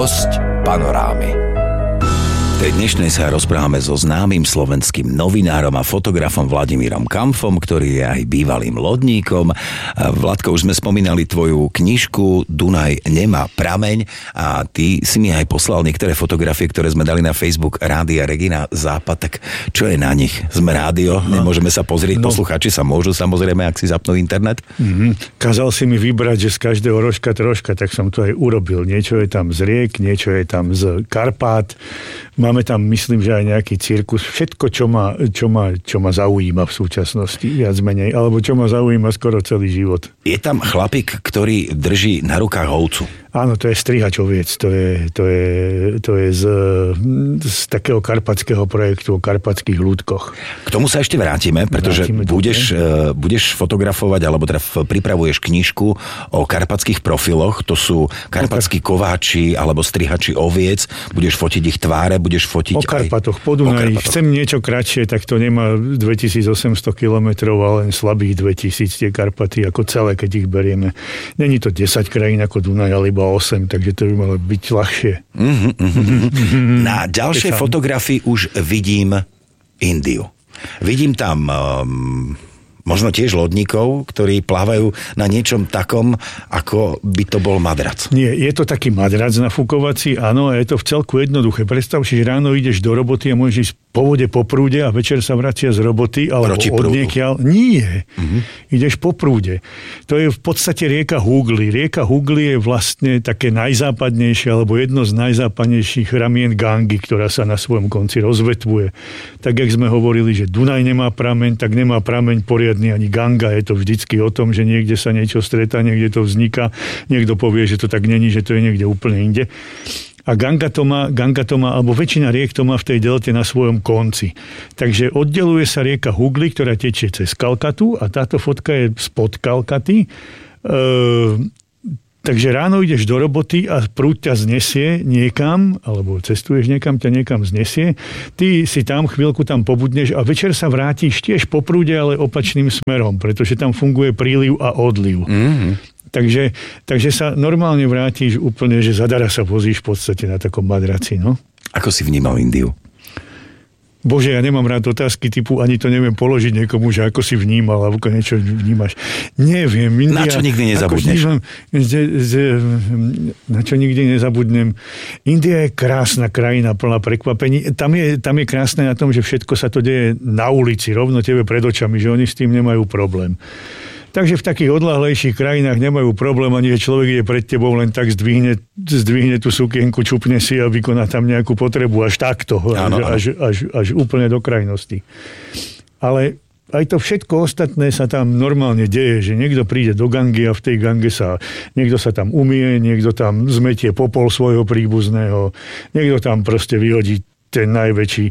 Hosť Panorámy. V tej dnešnej sa rozprávame so známym slovenským novinárom a fotografom Vladimírom Kampfom, ktorý je aj bývalým lodníkom. Vladko, už sme spomínali tvoju knižku Dunaj nemá prameň a ty si mi aj poslal niektoré fotografie, ktoré sme dali na Facebook Rádia Regina Západ. Tak čo je na nich? Sme rádio, nemôžeme sa pozrieť, poslucháči sa môžu samozrejme, ak si zapnú internet. Kázal si mi vybrať, že z každého rožka troška, tak som to aj urobil. Niečo je tam z riek, niečo je tam z Karpát. Máme tam, myslím, že aj nejaký cirkus. Všetko, čo ma zaujíma v súčasnosti, viac menej. Alebo čo ma zaujíma skoro celý život. Je tam chlapík, ktorý drží na rukách ovcu. Áno, to je strihač oviec. To je z takého karpatského projektu o karpatských ľudkoch. K tomu sa ešte vrátime, pretože budeš fotografovať, alebo teda pripravuješ knižku o karpatských profiloch. To sú karpatskí kováči alebo strihači oviec. Budeš fotiť ich tváre, budeš fotiť o Karpatoch, po Dunaji. Chcem niečo kratšie, tak to nemá 2800 kilometrov, ale len slabých 2000 tie Karpaty, ako celé, keď ich berieme. Není to 10 krajín ako Dunaj, alebo 8, takže to by malo byť ľahšie. Na ďalšej fotografii už vidím Indiu. Vidím tam možno tiež lodníkov, ktorí plávajú na niečom takom, ako by to bol madrac. Nie, je to taký madrac nafúkovací, áno, a je to v celku jednoduché. Predstav si, že ráno ideš do roboty a môžeš ísť po vode, po prúde a večer sa vracia z roboty, alebo odniekiaľ. Nie, ideš po prúde. To je v podstate rieka Hugli. Rieka Hugli je vlastne také najzápadnejšie, alebo jedno z najzápadnejších ramien Gangy, ktorá sa na svojom konci rozvetvuje. Tak, jak sme hovorili, že Dunaj nemá prameň, tak nemá prameň poriadny ani Ganga. Je to vždycky o tom, že niekde sa niečo stretá, niekde to vzniká. Niekto povie, že to tak není, že to je niekde úplne inde. A Ganga to má, alebo väčšina riek to má v tej delte na svojom konci. Takže oddeluje sa rieka Hugli, ktorá tečie cez Kalkatu a táto fotka je spod Kalkaty. Takže ráno ideš do roboty a prúd ťa znesie niekam, alebo cestuješ niekam, ťa niekam znesie. Ty si tam, chvíľku tam pobudneš a večer sa vrátiš tiež po prúde, ale opačným smerom, pretože tam funguje príliv a odliv. Takže sa normálne vrátiš úplne, že zadara sa vozíš v podstate na takom madraci. No? Ako si vnímal Indiu? Bože, ja nemám rád otázky typu, ani to neviem položiť niekomu, že ako si vnímal, alebo niečo vnímaš. Neviem. India, na čo nikdy nezabudneš? Na čo nikdy nezabudnem. India je krásna krajina, plná prekvapení. Tam je krásne na tom, že všetko sa to deje na ulici, rovno tebe pred očami, že oni s tým nemajú problém. Takže v takých odľahlejších krajinách nemajú problém, ani že človek ide pred tebou, len tak zdvihne tú sukienku, čupne si a vykoná tam nejakú potrebu až takto, až úplne do krajnosti. Ale aj to všetko ostatné sa tam normálne deje, že niekto príde do Gangy a v tej Gange niekto sa tam umie, niekto tam zmetie popol svojho príbuzného, niekto tam proste vyhodí ten najväčší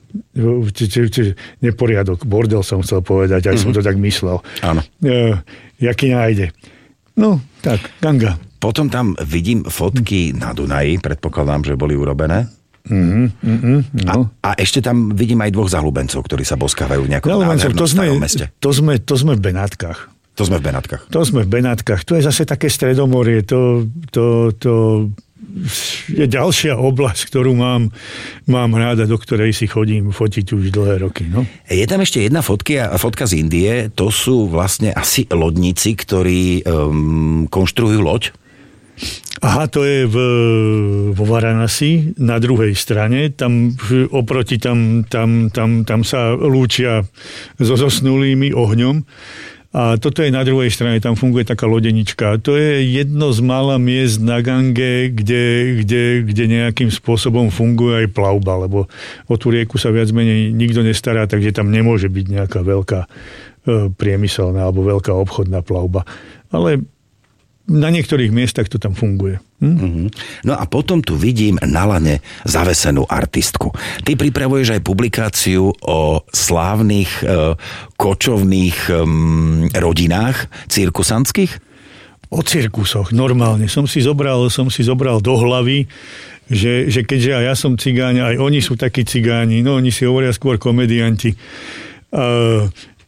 neporiadok, bordel som chcel povedať, aj som to tak myslel. Áno. Jaký nájde. No, tak, Ganga. Potom tam vidím fotky na Dunaji, predpokladám, že boli urobené. No. A ešte tam vidím aj dvoch zahlubencov, ktorí sa boskávajú v nejakom nádhernom starom meste. To sme v Benátkach. To sme v Benátkach. To je zase také stredomorie. To je ďalšia oblasť, ktorú mám ráda, do ktorej si chodím fotiť už dlhé roky. No? Je tam ešte jedna fotka z Indie. To sú vlastne asi lodníci, ktorí konštruujú loď. Aha, to je vo Varanasi, na druhej strane. Tam oproti tam sa lúčia so zosnulými ohňom. A toto je na druhej strane, tam funguje taká lodenička. To je jedno z mála miest na Gange, kde nejakým spôsobom funguje aj plavba, lebo o tú rieku sa viac menej nikto nestará, takže tam nemôže byť nejaká veľká priemyselná alebo veľká obchodná plavba. Ale na niektorých miestach to tam funguje. No a potom tu vidím na lane zavesenú artistku. Ty pripravuješ aj publikáciu o slávnych kočovných rodinách cirkusantských? O cirkusoch, normálne. Som si zobral do hlavy, že keďže aj ja som cigáň, aj oni sú takí cigáni, no oni si hovoria skôr komedianti,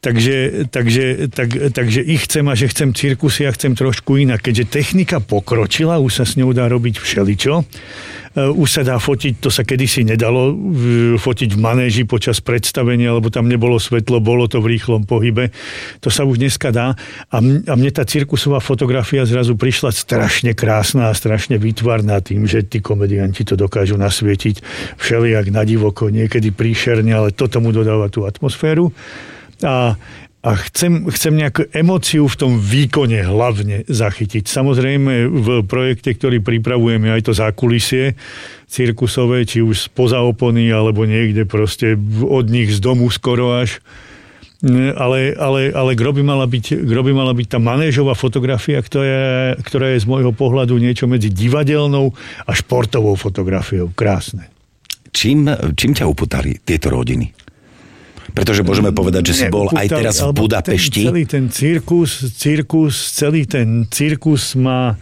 Takže ich chcem a že chcem cirkusy a chcem trošku inak. Keďže technika pokročila, už sa s ňou dá robiť všeličo. Už sa dá fotiť, to sa kedysi nedalo fotiť v manéži počas predstavenia, lebo tam nebolo svetlo, bolo to v rýchlom pohybe. To sa už dneska dá. A mne tá cirkusová fotografia zrazu prišla strašne krásna a strašne výtvarná tým, že tí komedianti to dokážu nasvietiť všelijak na divoko, niekedy príšerne, ale to tomu dodáva tú atmosféru. A chcem nejakú emóciu v tom výkone hlavne zachytiť. Samozrejme v projekte, ktorý pripravujeme, aj to zákulisie cirkusové, či už spoza opony, alebo niekde proste od nich z domu skoro až. Ale gro by mala byť tá manéžová fotografia, ktorá je z môjho pohľadu niečo medzi divadelnou a športovou fotografiou. Krásne. Čím ťa upútali tieto rodiny? Pretože môžeme povedať, že si bol aj teraz v Budapešti. Celý ten cirkus ma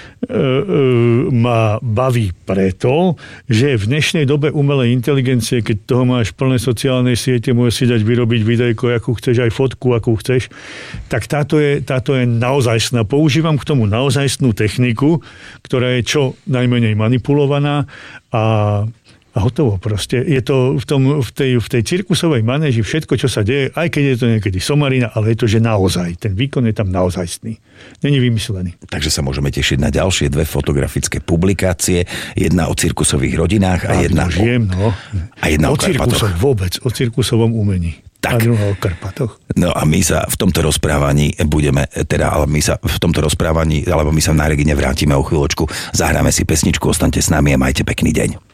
baví preto, že v dnešnej dobe umelej inteligencie, keď toho máš plné sociálne siete, môžeš si dať vyrobiť videjko, akú chceš, aj fotku, akú chceš, tak táto je naozajstná. Používam k tomu naozajstnú techniku, ktorá je čo najmenej manipulovaná a hotovo proste. Je to v tej cirkusovej manéži všetko, čo sa deje, aj keď je to niekedy somarina, ale je to, že naozaj. Ten výkon je tam naozajstný. Není vymyslený. Takže sa môžeme tešiť na ďalšie 2 fotografické publikácie. Jedna o cirkusových rodinách a jedna o Karpatoch. O cirkusovom umení. Tak. A druhá o Karpatoch. No a my sa v tomto rozprávaní alebo my sa na Regine vrátime o chvíľočku. Zahráme si pesničku, ostaňte s nami a majte pekný deň.